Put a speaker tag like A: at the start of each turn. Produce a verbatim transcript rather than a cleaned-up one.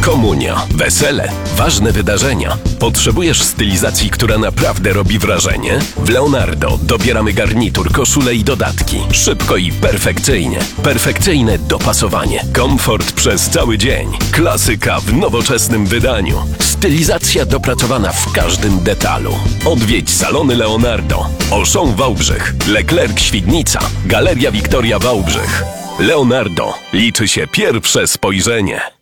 A: Komunia, wesele, ważne wydarzenia. Potrzebujesz stylizacji, która naprawdę robi wrażenie? W Leonardo dobieramy garnitur, koszule i dodatki. Szybko i perfekcyjnie. Perfekcyjne dopasowanie. Komfort przez cały dzień. Klasyka w nowoczesnym wydaniu. Stylizacja dopracowana w każdym detalu. Odwiedź salony Leonardo. Auchan Wałbrzych, Leclerc Świdnica, Galeria Wiktoria Wałbrzych. Leonardo. Liczy się pierwsze spojrzenie.